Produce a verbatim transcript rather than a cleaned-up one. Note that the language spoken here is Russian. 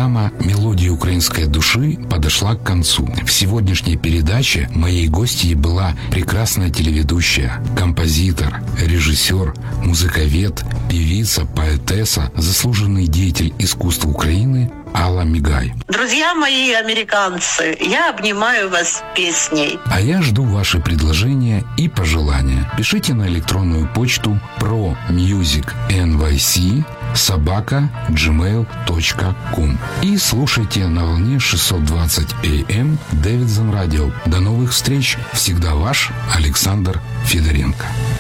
Программа «Мелодии украинской души» подошла к концу. В сегодняшней передаче моей гостьей была прекрасная телеведущая, композитор, режиссер, музыковед, певица, поэтесса, заслуженный деятель искусства Украины Алла Мигай. Друзья мои американцы, я обнимаю вас песней. А я жду ваши предложения и пожелания. Пишите на электронную почту про мьюзик эн вай си собака джимейл точка ком и слушайте на волне шестьсот двадцать эй эм Дэвидсон Радио. До новых встреч. Всегда ваш Александр Федоренко.